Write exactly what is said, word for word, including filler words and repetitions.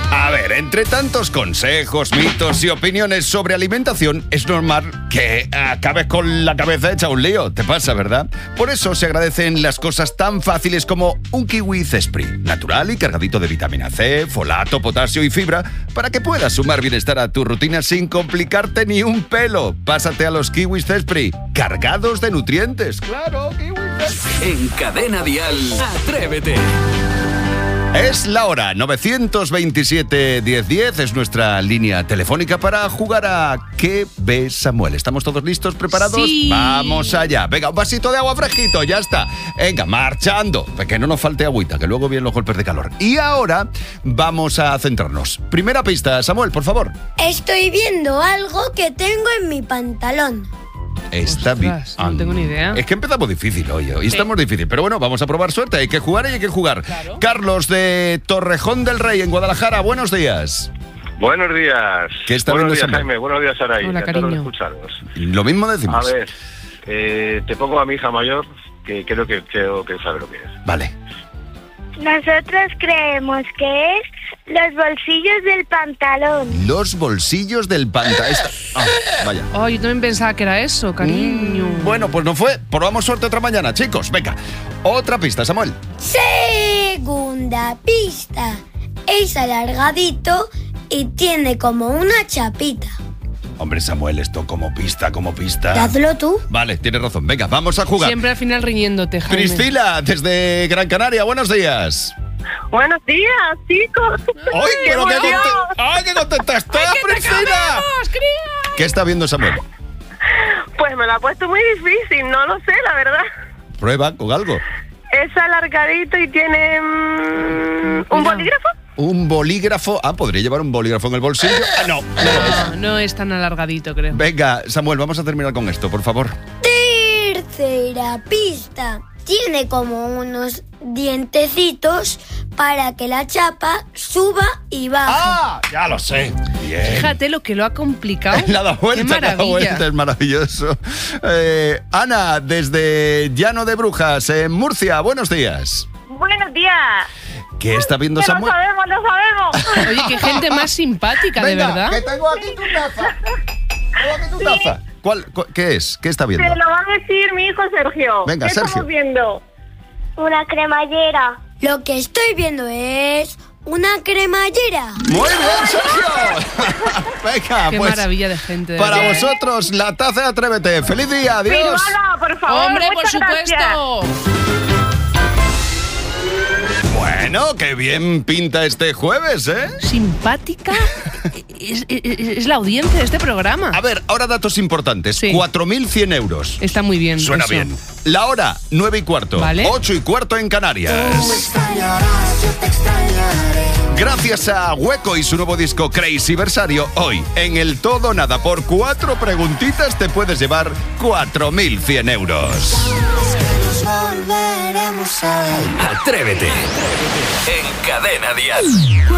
A ver, entre tantos consejos, mitos y opiniones sobre alimentación, es normal que acabes con la cabeza hecha un lío. Te pasa, ¿verdad? Por eso se agradecen las cosas tan fáciles como un kiwi Zespri, natural y cargadito de vitamina C, folato, potasio y fibra, para que puedas sumar bienestar a tu rutina sin complicarte ni un pelo. Pásate a los kiwis Zespri, cargados de nutrientes. ¡Claro, kiwi Zespri! En Cadena Dial, Atrévete. Es la hora, nueve veintisiete, diez diez, es nuestra línea telefónica para jugar a ¿Qué ves, Samuel? ¿Estamos todos listos, preparados? Sí. Vamos allá. Venga, un vasito de agua fresquito, ya está. Venga, marchando, que no nos falte agüita, que luego vienen los golpes de calor. Y ahora vamos a centrarnos. Primera pista, Samuel, por favor. Estoy viendo algo que tengo en mi pantalón. Está bien. No tengo ni idea. Es que empezamos difícil hoy, hoy Sí. estamos difícil. Pero bueno, vamos a probar suerte. Hay que jugar y hay que jugar. Claro. Carlos de Torrejón del Rey, en Guadalajara, buenos días. Buenos días. ¿Qué está Buenos viendo días, Samuel? Jaime. Buenos días, Saray. Hola, Encantado de cariño. escucharos. Lo mismo A decimos. ver, eh, te pongo a mi hija mayor, que creo que creo que sabe lo que es. Vale. Nosotros creemos que es los bolsillos del pantalón. Los bolsillos del pantalón. Ah, vaya. Oh, yo también pensaba que era eso, cariño. Mm, bueno, pues no fue. Probamos suerte otra mañana, chicos. Venga. Otra pista, Samuel. Segunda pista. Es alargadito y tiene como una chapita. Hombre, Samuel, esto como pista, como pista. Hazlo tú. Vale, tienes razón. Venga, vamos a jugar. Siempre al final riñéndote, Jaime. Priscila, desde Gran Canaria, buenos días. Buenos días, chicos. ¡Ay, ¡Qué pero qué emoción! conte- ¡Ay, qué contenta está, ¡Que te Priscila! comemos, cría! ¿Qué está viendo Samuel? Pues me lo ha puesto muy difícil, no lo sé, la verdad. Prueba con algo. Es alargadito y tiene mm, un Cuidado. bolígrafo. Un bolígrafo. Ah, ¿podría llevar un bolígrafo en el bolsillo? Ah, no, no lo es. No, no es tan alargadito, creo. Venga, Samuel, vamos a terminar con esto, por favor. Tercera pista. Tiene como unos dientecitos para que la chapa suba y baje. ¡Ah! Ya lo sé. Bien. Fíjate lo que lo ha complicado. Le ha dado vuelta, Qué le ha dado maravilla. vuelta, es maravilloso. Eh, Ana, desde Llano de Brujas, en Murcia, buenos días. Buenos días. ¿Qué está viendo Que lo Samuel? sabemos, lo sabemos. Oye, qué gente más simpática, de Venga, verdad. que tengo aquí tu taza. Tengo aquí tu taza. ¿Cuál, cu- ¿Qué es? ¿Qué está viendo? Te lo va a decir mi hijo Sergio. Venga, ¿Qué Sergio. estamos viendo? Una cremallera. Lo que estoy viendo es una cremallera. Muy bien, Sergio. Venga, Qué pues maravilla de gente. de para verdad. vosotros la taza de Atrévete. ¡Feliz día! ¡Adiós! Firmada, por favor. ¡Hombre, por muchas gracias. supuesto! Bueno, qué bien pinta este jueves, ¿eh? Simpática es, es- es la audiencia de este programa. A ver, ahora datos importantes. Sí. cuatro mil cien euros. Está muy bien. Suena eso. bien. La hora, nueve y cuarto. Vale. ocho y cuarto en Canarias. Gracias a Hueco y su nuevo disco Crazy Versario, hoy, en el Todo Nada, por cuatro preguntitas te puedes llevar cuatro mil cien euros. Atrévete. En Cadena Dial.